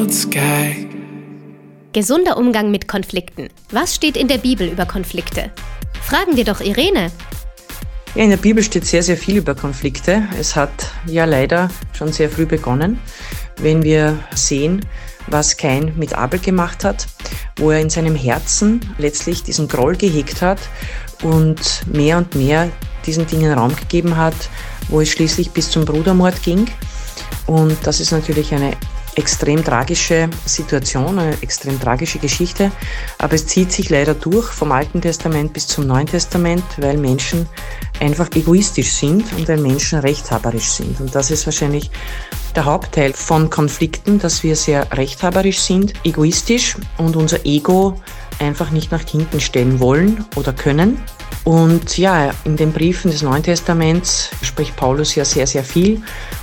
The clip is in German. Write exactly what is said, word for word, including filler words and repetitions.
Sky. Gesunder Umgang mit Konflikten. Was steht in der Bibel über Konflikte? Fragen wir doch Irene. Ja, in der Bibel steht sehr, sehr viel über Konflikte. Es hat ja leider schon sehr früh begonnen, wenn wir sehen, was Kain mit Abel gemacht hat, wo er in seinem Herzen letztlich diesen Groll gehegt hat und mehr und mehr diesen Dingen Raum gegeben hat, wo es schließlich bis zum Brudermord ging. Und das ist natürlich eine extrem tragische Situation, eine extrem tragische Geschichte, aber es zieht sich leider durch vom Alten Testament bis zum Neuen Testament, weil Menschen einfach egoistisch sind und weil Menschen rechthaberisch sind. Und das ist wahrscheinlich der Hauptteil von Konflikten, dass wir sehr rechthaberisch sind, egoistisch und unser Ego einfach nicht nach hinten stellen wollen oder können. Und ja, in den Briefen des Neuen Testaments spricht Paulus ja sehr, sehr viel